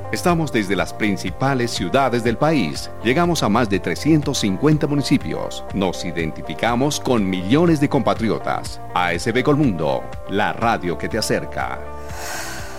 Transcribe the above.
Estamos desde las principales ciudades del país. Llegamos a más de 350 municipios. Nos identificamos con millones de compatriotas. ASB Colmundo, la radio que te acerca.